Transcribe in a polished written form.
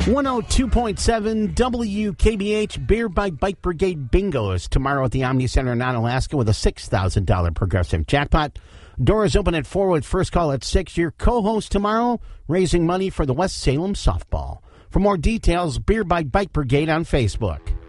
102.7 WKBH Beer by Bike Brigade Bingo is tomorrow at the Omni Center in Onalaska with a $6,000 progressive jackpot. Doors open at 4 with first call at 6. Your co-host tomorrow, raising money for the West Salem softball. For more details, Beer by Bike Brigade on Facebook.